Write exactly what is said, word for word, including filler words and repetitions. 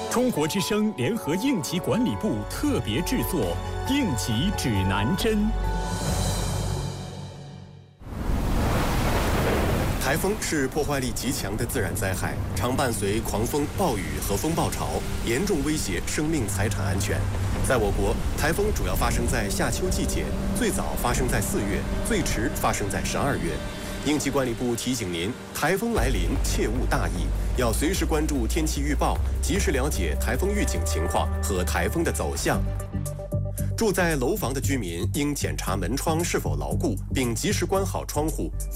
中国之声联合应急管理部特别制作《应急指南针》。 台风是破坏力极强的自然灾害，常伴随狂风、暴雨和风暴潮，严重威胁生命财产安全。在我国，台风主要发生在夏秋季节，最早发生在四月，最迟发生在十二月。应急管理部提醒您，台风来临切勿大意，要随时关注天气预报，及时了解台风预警情况和台风的走向。住在楼房的居民应检查门窗是否牢固，并及时关好窗户，